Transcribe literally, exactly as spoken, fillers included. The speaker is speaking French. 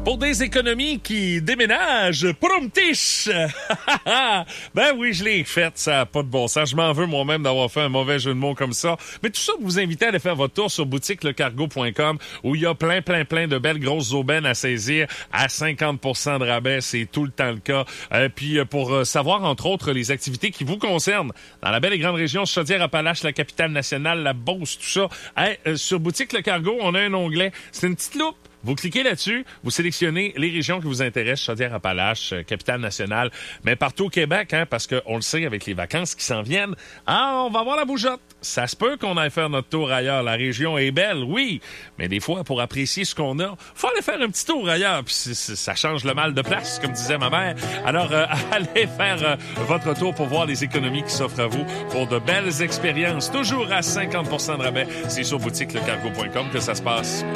Pour des économies qui déménagent, promptiche! Ben oui, je l'ai fait, ça n'a pas de bon sens. Je m'en veux moi-même d'avoir fait un mauvais jeu de mots comme ça. Mais tout ça pour vous inviter à aller faire votre tour sur boutique le cargo point com où il y a plein, plein, plein de belles grosses aubaines à saisir à cinquante pour cent de rabais. C'est tout le temps le cas. Euh, puis pour euh, savoir, entre autres, les activités qui vous concernent dans la belle et grande région Chaudière-Appalaches, la capitale nationale, la Beauce, tout ça, hein, euh, sur boutique le cargo, on a un onglet. C'est une petite loupe. Vous cliquez là-dessus, vous sélectionnez les régions qui vous intéressent, Chaudière-Appalaches, euh, capitale nationale, mais partout au Québec, hein, parce qu'on le sait, avec les vacances qui s'en viennent, ah, on va avoir la bougeotte. Ça se peut qu'on aille faire notre tour ailleurs. La région est belle, oui, mais des fois, pour apprécier ce qu'on a, faut aller faire un petit tour ailleurs, puis c- c- ça change le mal de place, comme disait ma mère. Alors, euh, allez faire euh, votre tour pour voir les économies qui s'offrent à vous pour de belles expériences, toujours à cinquante pour cent de rabais. C'est sur boutique le cargo point com que ça se passe.